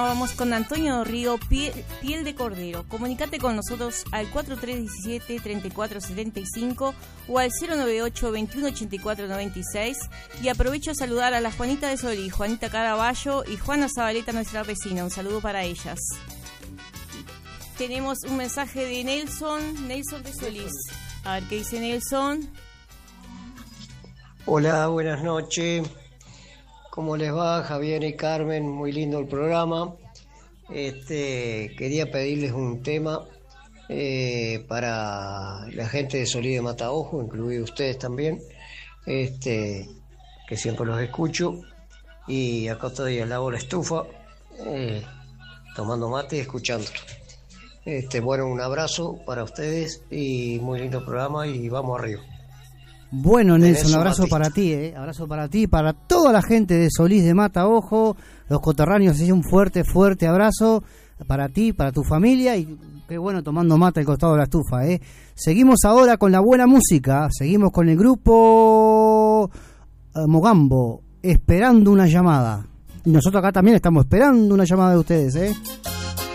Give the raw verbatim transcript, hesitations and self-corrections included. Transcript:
vamos con Antonio Río, piel, piel de cordero. Comunicate con nosotros al cuatro tres uno siete, tres cuatro siete cinco o al cero nueve ocho, veintiuno ochenta y cuatro noventa y seis. Y aprovecho a saludar a la Juanita de Solís, Juanita Caraballo y Juana Zabaleta, nuestra vecina. Un saludo para ellas. Tenemos un mensaje de Nelson, Nelson de Solís. A ver qué dice Nelson. Hola, buenas noches. ¿Cómo les va, Javier y Carmen? Muy lindo el programa. Este, quería pedirles un tema eh, para la gente de Solís de Mataojo, incluido ustedes también, este, que siempre los escucho. Y acá estoy al lado de la estufa, eh, tomando mate y escuchando. Este, bueno, un abrazo para ustedes y muy lindo programa y vamos arriba. Bueno, Nelson, un abrazo para ti, eh. abrazo para ti, para toda la gente de Solís de Mataojo, los coterráneos, así un fuerte, fuerte abrazo para ti, para tu familia y qué bueno tomando mate al costado de la estufa. Eh. Seguimos ahora con la buena música, seguimos con el grupo uh, Mogambo, esperando una llamada. Y nosotros acá también estamos esperando una llamada de ustedes, ¿eh?